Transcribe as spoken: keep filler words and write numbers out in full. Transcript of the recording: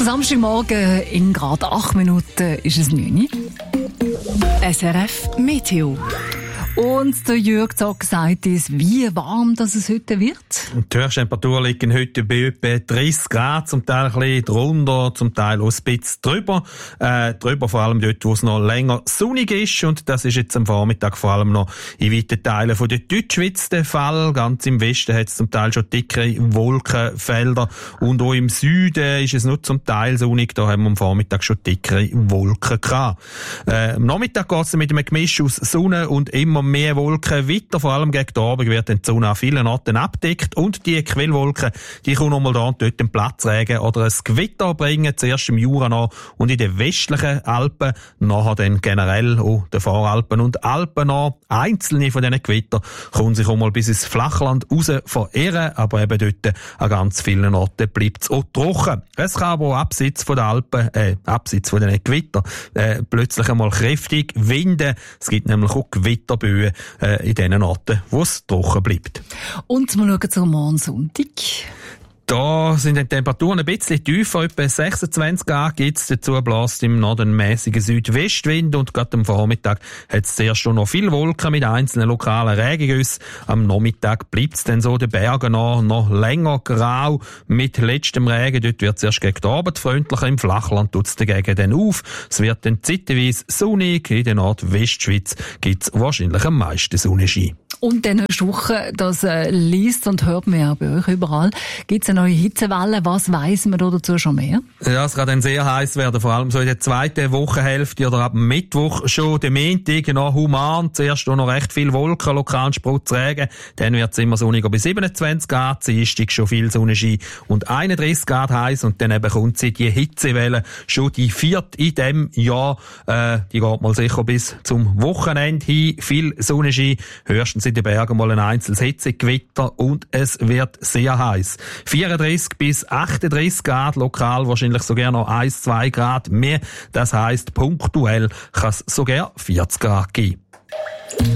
Samstagmorgen in gerade acht Minuten ist es neun. S R F Meteo. Und der Jürg Zock sagt uns, wie warm das es heute wird. Die Höchsttemperatur liegen heute bei etwa dreißig Grad, zum Teil ein bisschen drunter, zum Teil auch ein bisschen drüber. Äh, drüber vor allem dort, wo es noch länger sonnig ist. Und das ist jetzt am Vormittag vor allem noch in weiten Teilen von der Deutschschweiz der Fall. Ganz im Westen hat es zum Teil schon dickere Wolkenfelder. Und auch im Süden ist es nur zum Teil sonnig. Da haben wir am Vormittag schon dickere Wolken gehabt. Äh, am Nachmittag geht es mit einem Gemisch aus Sonne und immer mehr Wolken weiter. Vor allem gegen den Abend wird die Sonne an vielen Orten abdeckt. Und die Quellwolken, die können nochmal da und dort einen Platzregen oder ein Gewitter bringen. Zuerst im Jura noch und in den westlichen Alpen. Nachher dann generell auch den Voralpen und Alpen noch. Einzelne von diesen Gewitter können sich auch mal bis ins Flachland raus verirren. Aber eben dort an ganz vielen Orten bleibt es auch trocken. Es kann aber auch abseits von den Alpen, äh, abseits von diesen Gewitter, äh, plötzlich einmal kräftig winden. Es gibt nämlich auch Gewitterböen äh, in den Orten, wo es trocken bleibt. Und wir schauen zum morgen Sonntag. Da sind die Temperaturen ein bisschen tiefer, etwa sechsundzwanzig Grad gibt's. Dazu bläst im Norden mäßigen Südwestwind und gerade am Vormittag hat es zuerst schon noch viele Wolken mit einzelnen lokalen Regengüssen. Am Nachmittag bleibt es dann so den Bergen noch, noch länger grau mit letztem Regen. Dort wird es erst gegen den Abend freundlicher, im Flachland tut es dagegen dann auf. Es wird dann zeitweise sonnig, in der Nordwestschweiz gibt es wahrscheinlich am meisten Sonnenschein. Und dann nächste Woche, das äh, liest und hört man ja bei euch überall, gibt es eine neue Hitzewelle. Was weiss man da dazu schon mehr? Ja, es kann dann sehr heiß werden, vor allem so in der zweiten Wochenhälfte oder ab Mittwoch schon. Der Montag noch human, zuerst noch recht viel Wolken, lokalen Sprutzregen, dann wird es immer sonniger bei siebenundzwanzig Grad, Dienstag schon viel Sonnenschein und einunddreißig Grad heiß und dann eben kommt sie die Hitzewelle, schon die vierte in diesem Jahr, äh, die geht mal sicher bis zum Wochenende hin, viel Sonnenschein, höchstens in den Bergen mal ein einzelnes Hitzegewitter und es wird sehr heiß. vierunddreißig bis achtunddreißig Grad, lokal wahrscheinlich sogar noch eins, zwei Grad mehr. Das heisst, punktuell kann es sogar vierzig Grad geben.